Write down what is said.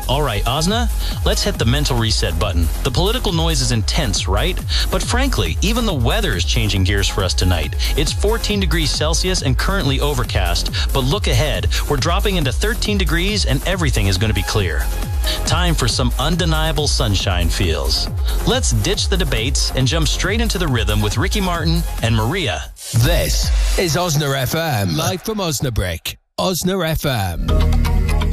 All right, Osna, let's hit the mental reset button. The political noise is intense, right? But frankly, even the weather is changing gears for us tonight. It's 14 degrees Celsius and currently overcast, but look ahead. We're dropping into 13 degrees and everything is going to be clear. Time for some undeniable sunshine feels. Let's ditch the debates and jump straight into the rhythm with Ricky Martin and Maria. This is Osna FM, live from Osnabrick. Osna FM.